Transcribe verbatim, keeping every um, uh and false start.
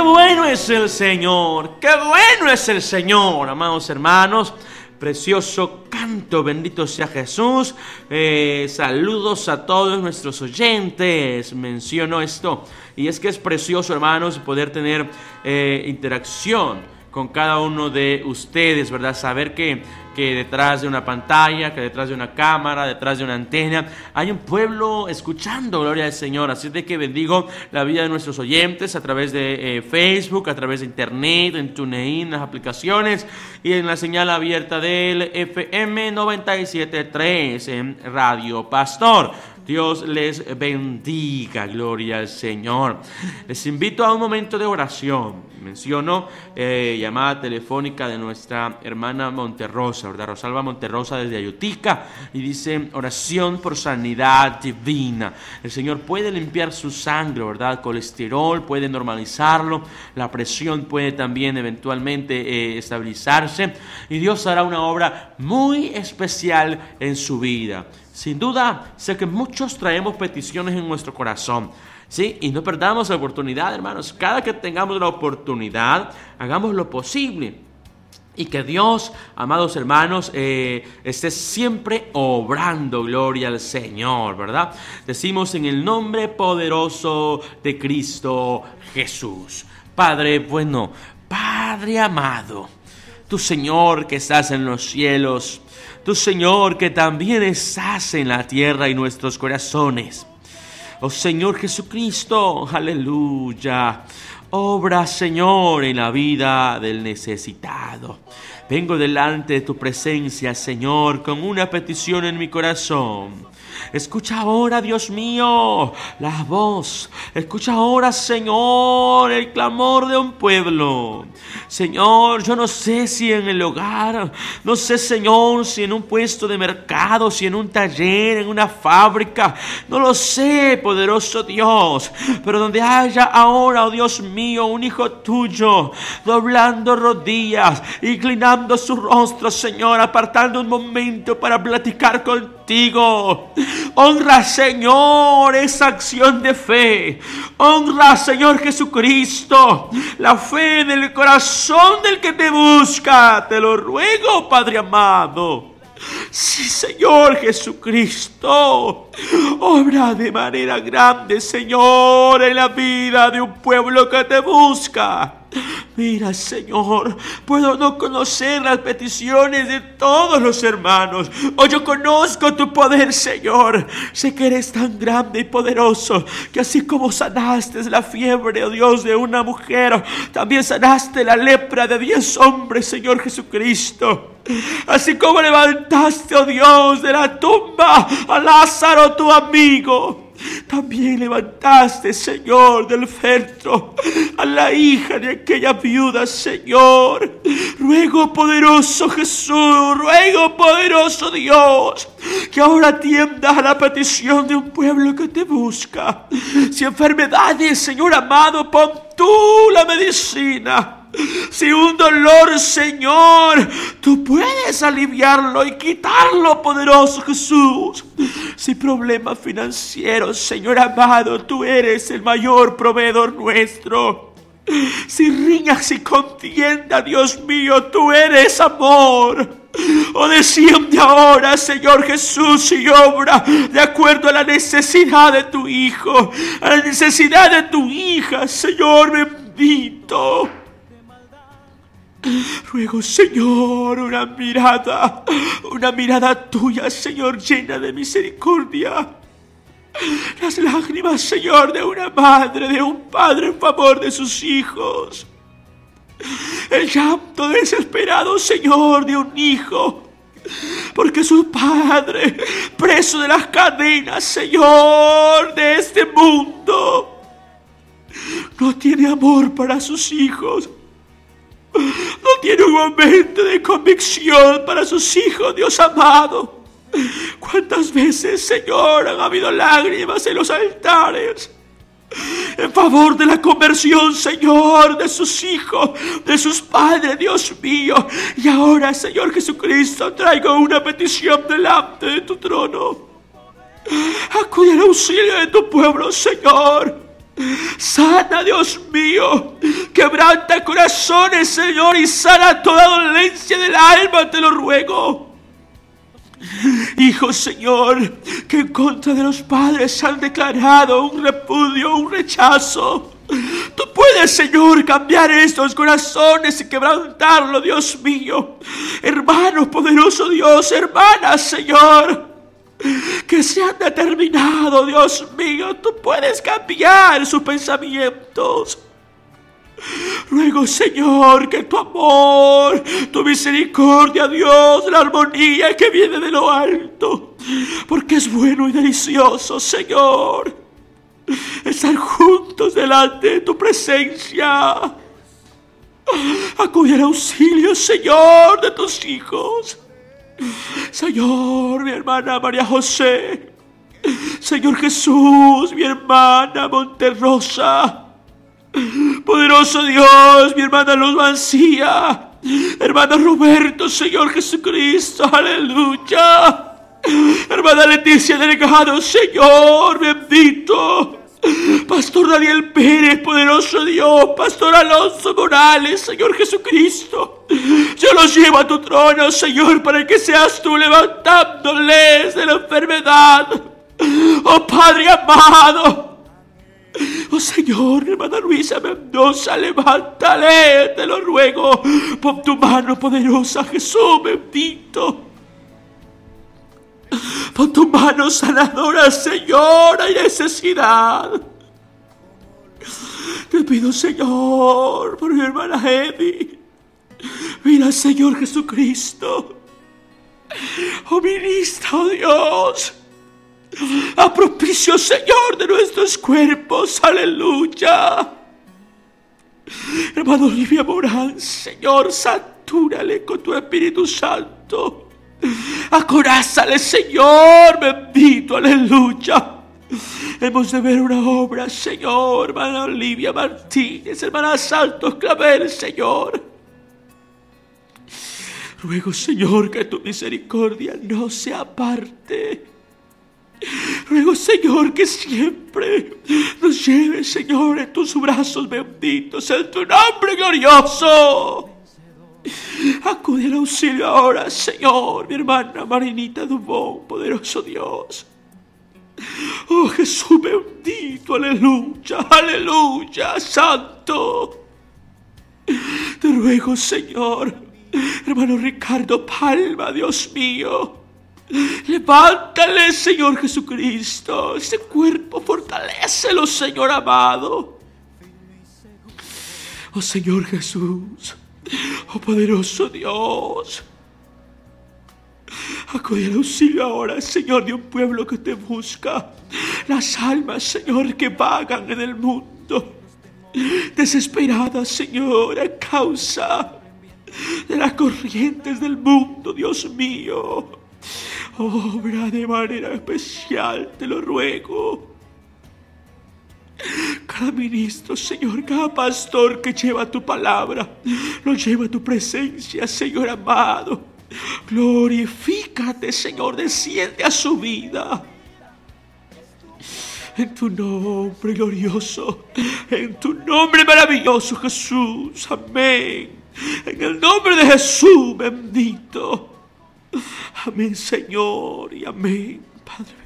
bueno es el Señor, qué bueno es el Señor, amados hermanos. Precioso canto, bendito sea Jesús. Eh, saludos a todos nuestros oyentes. Menciono esto, y es que es precioso, hermanos, poder tener eh, interacción con cada uno de ustedes, ¿verdad? Saber que, que detrás de una pantalla, que detrás de una cámara, detrás de una antena, hay un pueblo escuchando, gloria al Señor. Así de que bendigo la vida de nuestros oyentes a través de eh, Facebook, a través de internet, en TuneIn, en las aplicaciones y en la señal abierta del F M noventa y siete punto tres en Radio Pastor. Dios les bendiga, gloria al Señor. Les invito a un momento de oración. Menciono eh, llamada telefónica de nuestra hermana Monterrosa, ¿verdad? Rosalba Monterrosa desde Ayutica, y dice: oración por sanidad divina. El Señor puede limpiar su sangre, ¿verdad? Colesterol, puede normalizarlo, la presión puede también eventualmente eh, estabilizarse, y Dios hará una obra muy especial en su vida. Sin duda, sé que muchos traemos peticiones en nuestro corazón, ¿sí? Y no perdamos la oportunidad, hermanos. Cada que tengamos la oportunidad, hagamos lo posible. Y que Dios, amados hermanos, eh, esté siempre obrando, gloria al Señor, ¿verdad? Decimos en el nombre poderoso de Cristo Jesús. Padre bueno, Padre amado, tu Señor que estás en los cielos, tu Señor que también estás en la tierra y nuestros corazones. Oh Señor Jesucristo, aleluya. Obra, Señor, en la vida del necesitado. Vengo delante de tu presencia, Señor, con una petición en mi corazón. Escucha ahora, Dios mío, la voz. Escucha ahora, Señor, el clamor de un pueblo. Señor, yo no sé si en el hogar, no sé, Señor, si en un puesto de mercado, si en un taller, en una fábrica, no lo sé, poderoso Dios, pero donde haya ahora, oh Dios mío, un hijo tuyo, doblando rodillas, inclinando su rostro, Señor, apartando un momento para platicar contigo. Honra, Señor, esa acción de fe. Honra, Señor Jesucristo, la fe del corazón del que te busca. Te lo ruego, Padre amado. Sí, Señor Jesucristo, obra de manera grande, Señor, en la vida de un pueblo que te busca. Mira, Señor, puedo no conocer las peticiones de todos los hermanos, o yo conozco tu poder, Señor. Sé que eres tan grande y poderoso, que así como sanaste la fiebre, oh Dios, de una mujer, también sanaste la lepra de diez hombres, Señor Jesucristo. Así como levantaste, oh Dios, de la tumba a Lázaro, tu amigo, también levantaste, Señor, del féretro a la hija de aquella viuda, Señor. Ruego, poderoso Jesús, ruego, poderoso Dios, que ahora atiendas a la petición de un pueblo que te busca. Si enfermedades, Señor amado, pon tú la medicina. Si un dolor, Señor, tú puedes aliviarlo y quitarlo, poderoso Jesús. Si problemas financieros, Señor amado, tú eres el mayor proveedor nuestro. Si riñas y contienda, Dios mío, tú eres amor. Oh, desciende ahora, Señor Jesús, y obra de acuerdo a la necesidad de tu hijo, a la necesidad de tu hija, Señor bendito. Ruego, Señor, una mirada, una mirada tuya, Señor, llena de misericordia. Las lágrimas, Señor, de una madre, de un padre en favor de sus hijos. El llanto desesperado, Señor, de un hijo, porque su padre, preso de las cadenas, Señor, de este mundo, no tiene amor para sus hijos. No tiene un momento de convicción para sus hijos, Dios amado. ¿Cuántas veces, Señor, han habido lágrimas en los altares en favor de la conversión, Señor, de sus hijos, de sus padres, Dios mío? Y ahora, Señor Jesucristo, traigo una petición delante de tu trono. Acude al auxilio de tu pueblo, Señor. Sana, Dios mío, quebranta corazones, Señor, y sana toda dolencia del alma, te lo ruego. Hijos, Señor, que en contra de los padres han declarado un repudio, un rechazo, tú puedes, Señor, cambiar estos corazones y quebrantarlo, Dios mío. Hermano poderoso Dios, hermanas, Señor, que se han determinado, Dios mío, tú puedes cambiar sus pensamientos. Ruego, Señor, que tu amor, tu misericordia, Dios, la armonía que viene de lo alto, porque es bueno y delicioso, Señor, estar juntos delante de tu presencia. Acude al auxilio, Señor, de tus hijos. Señor, mi hermana María José, Señor Jesús, mi hermana Monterrosa, poderoso Dios, mi hermana Luz Mancía, hermano Roberto, Señor Jesucristo, aleluya, hermana Leticia Delgado, Señor bendito, Pastor Daniel Pérez, poderoso Dios, Pastor Alonso Morales, Señor Jesucristo, yo los llevo a tu trono, Señor, para que seas tú levantándoles de la enfermedad. Oh Padre amado, oh Señor, hermana Luisa Mendoza, levántale, te lo ruego, pon tu mano poderosa, Jesús bendito. Pon tu mano sanadora, Señor, hay necesidad. Te pido, Señor, por mi hermana Eddie. Mira, Señor Jesucristo. Oh, ministra, oh Dios. A propicio, Señor, de nuestros cuerpos. Aleluya. Hermano Olivia Morán, Señor, satúrale con tu Espíritu Santo. Acorázale, Señor, bendito, aleluya. Hemos de ver una obra, Señor, hermana Olivia Martínez, hermana Santos Clavel, Señor. Ruego, Señor, que tu misericordia no se aparte. Ruego, Señor, que siempre nos lleves, Señor, en tus brazos benditos, en tu nombre glorioso. Acude al auxilio ahora, Señor, mi hermana Marinita Dubón, poderoso Dios. Oh, Jesús bendito, aleluya, aleluya, santo. Te ruego, Señor, hermano Ricardo Palma, Dios mío. Levántale, Señor Jesucristo, ese cuerpo, fortalécelo, Señor amado. Oh, Señor Jesús. Oh poderoso Dios, acude al auxilio ahora, Señor, de un pueblo que te busca. Las almas, Señor, que vagan en el mundo, desesperadas, Señor, a causa de las corrientes del mundo, Dios mío. Obra de manera especial, te lo ruego. Cada ministro, Señor, cada pastor que lleva tu palabra, lo lleva a tu presencia, Señor amado. Glorifícate, Señor, desciende a su vida. En tu nombre glorioso, en tu nombre maravilloso, Jesús, amén. En el nombre de Jesús bendito. Amén, Señor, y amén, Padre.